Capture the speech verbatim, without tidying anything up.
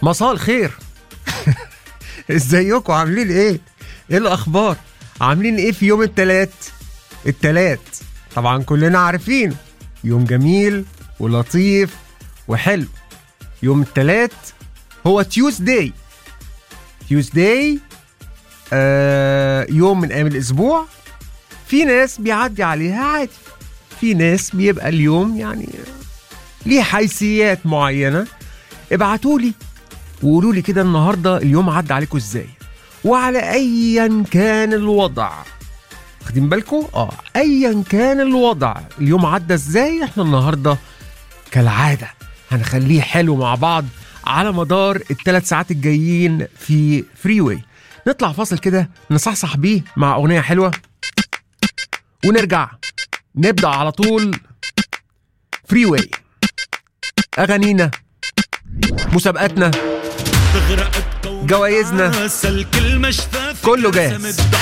مساء الخير. ازيكم؟ عاملين ايه؟ ايه الاخبار؟ عاملين ايه في يوم التلات؟ التلات طبعا كلنا عارفين يوم جميل ولطيف وحلو. يوم التلات هو تيوزداي. تيوزداي آه يوم من ايام الاسبوع. في ناس بيعدي عليها عادي، في ناس بيبقى اليوم يعني ليه حيثيات معينة. ابعتولي وقولولي كده النهاردة اليوم عدى عليكم ازاي، وعلى ايا كان الوضع. واخدين بالكم؟ اه ايا كان الوضع اليوم عدى ازاي. احنا النهاردة كالعادة هنخليه حلو مع بعض على مدار الثلاث ساعات الجايين في فريوي. نطلع فاصل كده نصحصح بيه مع اغنية حلوة ونرجع نبدأ على طول. فريوي، اغانينا، مسابقاتنا، جوائزنا، كله جاهز.